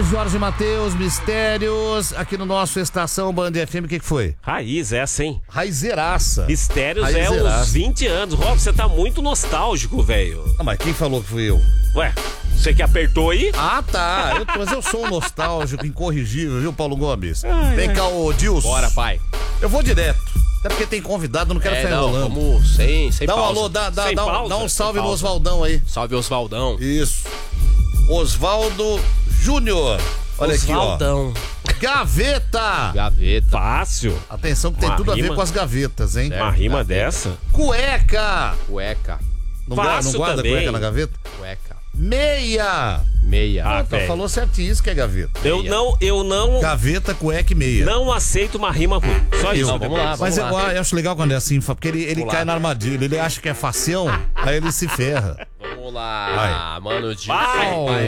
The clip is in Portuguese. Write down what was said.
Jorge Mateus, Mistérios, aqui no nosso Estação Band FM, o que foi? Raiz essa, hein? Raizeiraça. Mistérios Raizeiraça. é uns 20 anos. Rob, você tá muito nostálgico, velho. Ah, mas quem falou que fui eu? Ué, você que apertou aí? Ah, tá. Mas eu sou um nostálgico, incorrigível, viu, Paulo Gomes? Vem cá, ô Dilson. Bora, pai. Eu vou direto. Até porque tem convidado, não quero ficar enrolando. Vamos sem Dá um pausa. alô, dá Sem pausa, um salve sem no pausa. Osvaldão aí. Salve, Osvaldão. Isso. Osvaldo Júnior. Olha Osvaldão. aqui, ó. Gaveta. Gaveta. Fácil. Atenção que tem Uma tudo a ver rima. com as gavetas, hein? Uma rima Gaveta. dessa. Cueca. Cueca. Não, Fácil não guarda também. cueca na gaveta? Cueca. Meia. Meia. Ah, Então velho. falou certinho, isso que é gaveta. Eu não Gaveta, cueca e meia. não aceito uma rima ruim. Só isso. Não, vamos lá. Mas eu acho legal quando é assim, porque ele Vamos cai lá. na armadilha, ele acha que é facião, aí ele se ferra. Vamos lá, Vai. mano. De... Vai.